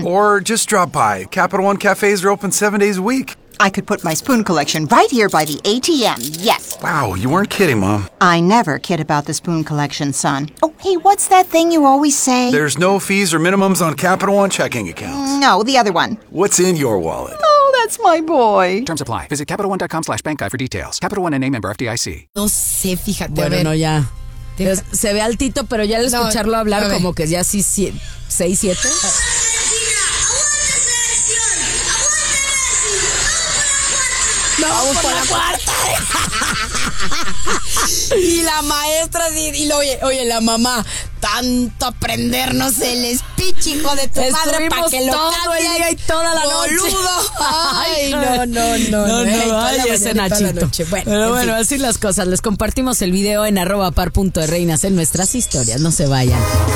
Or just drop by. Capital One cafes are open 7 days a week. I could put my spoon collection right here by the ATM, yes. Wow, you weren't kidding, Mom. I never kid about the spoon collection, son. Oh, hey, what's that thing you always say? There's no fees or minimums on Capital One checking accounts. No, the other one. What's in your wallet? Oh, that's my boy. Terms apply. Visit CapitalOne.com/bank guide for details. Capital One and a member FDIC. No sé, fíjate. Bueno, a ver. no, ya. Se ve altito, pero ya al escucharlo hablar como que ya sí 6, 7. Vamos por la cuarta. Y la maestra, y oye, la mamá, tanto aprendernos el speech, hijo de tu madre, para que lo todo cambie el día y toda la noche. Boludo. Ay, no. Ay, ese Nachito. Pero bueno, así las cosas. Les compartimos el video en @par.de reinas en nuestras historias. No se vayan.